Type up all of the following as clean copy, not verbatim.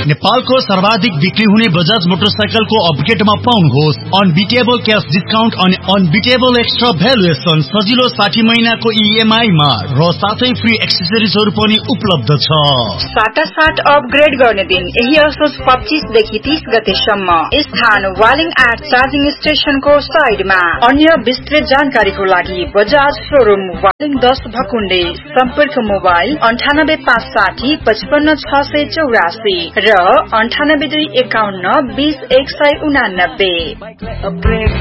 नेपालको सर्वाधिक बिक्री हुने बजाज मोटरसाइकलको अपडेटमा पाउनुहोस् अनबिटेबल क्याश डिस्काउन्ट अनि अनबिटेबल एक्स्ट्रा भ्यालुएसन सजिलो 60 महिनाको EMI मा र साथै फ्री एक्सेसरिजहरु पनि उपलब्ध छ। साटासाट अपग्रेड गर्ने दिन यही असोज 25 देखि 30 गतेसम्म स्थान वालिङ एट चार्जिङ स्टेशनको साइडमा। अन्य विस्तृत जानकारीको लागि बजाज शोरूम वालिङ 10 भकुण्डे। सम्पर्क मोबाइल 9856 55684 र 9851 20189।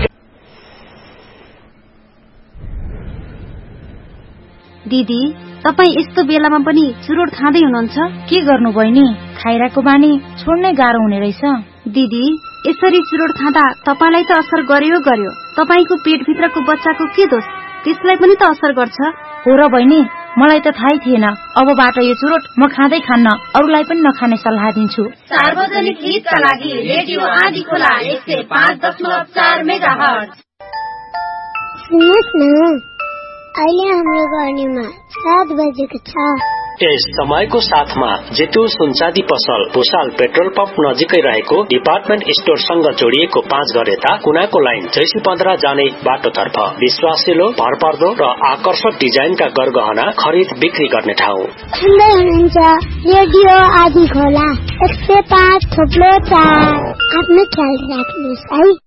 दिदी तपाई यस्तो बेलामा पनि चुरोट खाँदै हुनुहुन्छ? के गर्नु बहिनी, खाइराको बानी छोड्नै गाह्रो हुने रहेछ। दिदी यसरी चुरोट खाँदा तपाईलाई त असर गर्यो गर्यो, तपाईको पेट भित्रको बच्चाको के दोष? त्यसलाई पनि त असर गर्छ। हो र बहिनी, मलाई त थाहै थिएन। अबबाट यो चुरोट म खाँदै खान्न, अरूलाई पनि नखाने सल्लाह दिन्छु। सार्वजनिक हितका लागि रेडियो आदि खोला 105.4 मेगाहर्ज। सुन्नुहोस् न, अहिले हाम्रो गर्नेमा 7 बजेको छ। यस समयको साथमा जेतु सुनचाँदी पसल भुसाल पेट्रोल पम्प नजिकै रहेको डिपार्टमेन्ट स्टोरसँग जोडिएको 5 घर यता कुनाको लाइन जैसी 15 जाने बाटोतर्फ विश्वासिलो, भरपर्दो र आकर्षक डिजाइनका गरगहना खरिद बिक्री गर्ने ठाउँ। सुन्दै हुनुहुन्छ रेडियो आदि खोला 105.4। आफ्नो ख्याल राख्नुहोस् है।